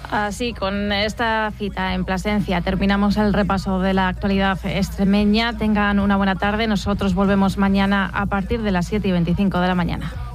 Así, con esta cita en Plasencia, terminamos el repaso de la actualidad extremeña. Tengan una buena tarde. Nosotros volvemos mañana a partir de las 7:25 de la mañana.